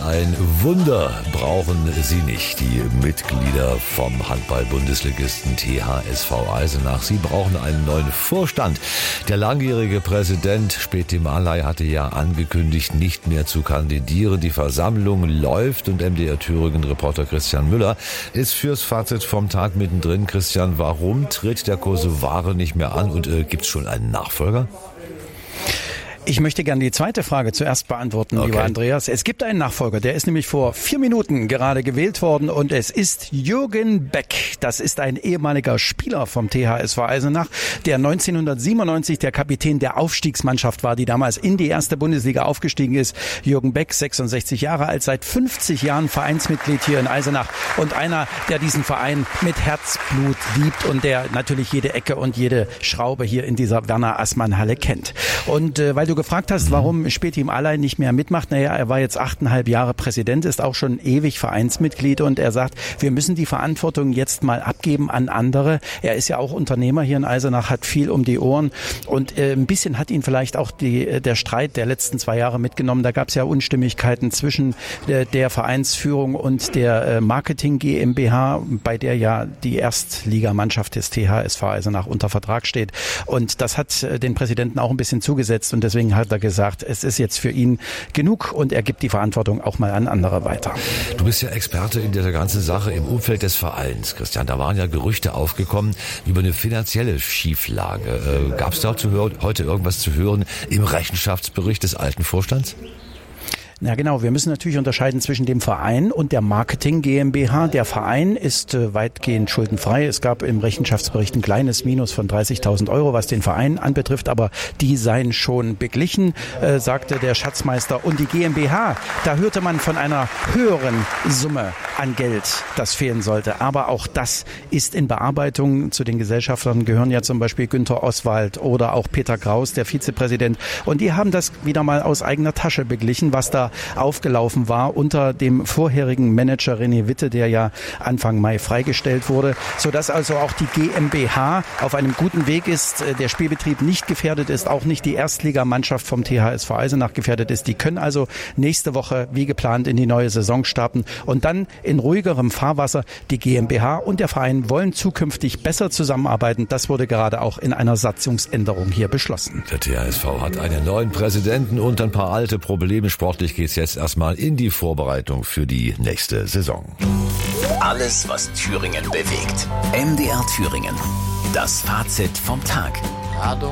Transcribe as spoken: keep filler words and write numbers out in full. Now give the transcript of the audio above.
ein Wunder brauchen sie nicht, die Mitglieder vom Handball-Bundesligisten T H S V Eisenach. Sie brauchen einen neuen Vorstand. Der langjährige Präsident Spetim Alay hatte ja angekündigt, nicht mehr zu kandidieren. Die Versammlung läuft und M D R Thüringen-Reporter Christian Müller ist fürs Fazit vom Tag mittendrin. Christian, warum tritt der Kosovare nicht mehr an und äh, gibt es schon einen Nachfolger? Ich möchte gerne die zweite Frage zuerst beantworten, okay. Lieber Andreas. Es gibt einen Nachfolger, der ist nämlich vor vier Minuten gerade gewählt worden und es ist Jürgen Beck. Das ist ein ehemaliger Spieler vom T H S V Eisenach, der neunzehnhundertsiebenundneunzig der Kapitän der Aufstiegsmannschaft war, die damals in die erste Bundesliga aufgestiegen ist. Jürgen Beck, sechsundsechzig Jahre alt, seit fünfzig Jahren Vereinsmitglied hier in Eisenach und einer, der diesen Verein mit Herzblut liebt und der natürlich jede Ecke und jede Schraube hier in dieser Werner-Assmann-Halle kennt. Und äh, weil du gefragt hast, warum Spetim Alay nicht mehr mitmacht. Naja, er war jetzt achteinhalb Jahre Präsident, ist auch schon ewig Vereinsmitglied und er sagt, wir müssen die Verantwortung jetzt mal abgeben an andere. Er ist ja auch Unternehmer hier in Eisenach, hat viel um die Ohren und äh, ein bisschen hat ihn vielleicht auch die, der Streit der letzten zwei Jahre mitgenommen. Da gab es ja Unstimmigkeiten zwischen der, der Vereinsführung und der äh, Marketing GmbH, bei der ja die Erstligamannschaft des T H S V Eisenach unter Vertrag steht. Und das hat äh, den Präsidenten auch ein bisschen zugesetzt und deswegen hat er gesagt, es ist jetzt für ihn genug und er gibt die Verantwortung auch mal an andere weiter. Du bist ja Experte in dieser ganzen Sache im Umfeld des Vereins, Christian. Da waren ja Gerüchte aufgekommen über eine finanzielle Schieflage. Äh, Gab es dazu heute irgendwas zu hören im Rechenschaftsbericht des alten Vorstands? Ja genau, wir müssen natürlich unterscheiden zwischen dem Verein und der Marketing GmbH. Der Verein ist äh, weitgehend schuldenfrei. Es gab im Rechenschaftsbericht ein kleines Minus von dreißigtausend Euro, was den Verein anbetrifft, aber die seien schon beglichen, äh, sagte der Schatzmeister. Und die GmbH, da hörte man von einer höheren Summe an Geld, das fehlen sollte. Aber auch das ist in Bearbeitung. Zu den Gesellschaftern gehören ja zum Beispiel Günther Oswald oder auch Peter Kraus, der Vizepräsident. Und die haben das wieder mal aus eigener Tasche beglichen, was da aufgelaufen war unter dem vorherigen Manager René Witte, der ja Anfang Mai freigestellt wurde, sodass also auch die GmbH auf einem guten Weg ist, der Spielbetrieb nicht gefährdet ist, auch nicht die Erstligamannschaft vom T H S V Eisenach gefährdet ist. Die können also nächste Woche wie geplant in die neue Saison starten und dann in ruhigerem Fahrwasser. Die GmbH und der Verein wollen zukünftig besser zusammenarbeiten. Das wurde gerade auch in einer Satzungsänderung hier beschlossen. Der T H S V hat einen neuen Präsidenten und ein paar alte Probleme. Sportlich geht es jetzt erstmal in die Vorbereitung für die nächste Saison. Alles, was Thüringen bewegt. M D R Thüringen. Das Fazit vom Tag.